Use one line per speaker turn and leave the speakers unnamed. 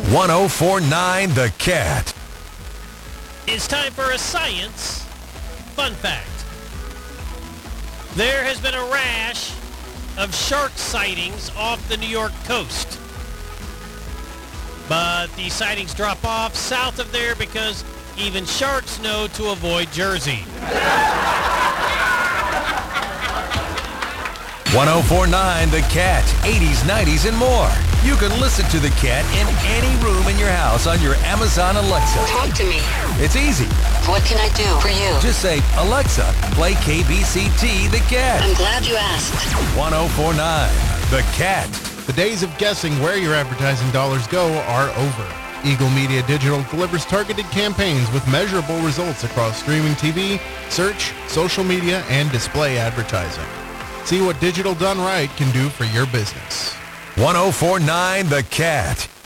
1049 The Cat.
It's time for a science fun fact. There has been a rash of shark sightings off the New York coast. But the sightings drop off south of there because even sharks know to avoid Jersey.
1049 The Cat, 80s, 90s, and more. You can listen to The Cat in any room in your house on your Amazon Alexa.
Talk to me.
It's easy.
What can I do for you?
Just say, Alexa, play KBCT The Cat.
I'm glad you asked.
1049 The Cat.
The days of guessing where your advertising dollars go are over. Eagle Media Digital delivers targeted campaigns with measurable results across streaming TV, search, social media, and display advertising. See what digital done right can do for your business.
1049 The Cat.